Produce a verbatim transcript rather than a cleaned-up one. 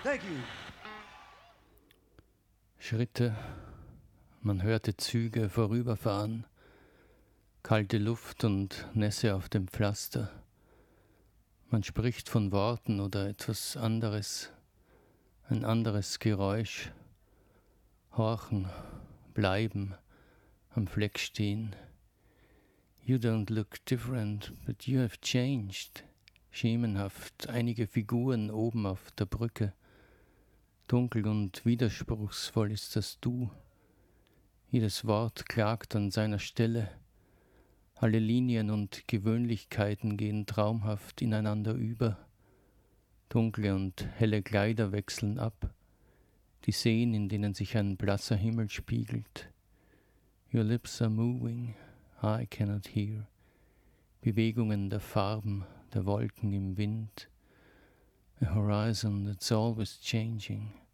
Thank you. Schritte, man hörte Züge vorüberfahren, kalte Luft und Nässe auf dem Pflaster. Man spricht von Worten oder etwas anderes, ein anderes Geräusch. Horchen, bleiben, am Fleck stehen. You don't look different, but you have changed. Schemenhaft, einige Figuren oben auf der Brücke. Dunkel und widerspruchsvoll ist das Du. Jedes Wort klagt an seiner Stelle. Alle Linien und Gewöhnlichkeiten gehen traumhaft ineinander über. Dunkle und helle Kleider wechseln ab. Die Seen, in denen sich ein blasser Himmel spiegelt. Your lips are moving, I cannot hear. Bewegungen der Farben, der Wolken im Wind. A horizon that's always changing.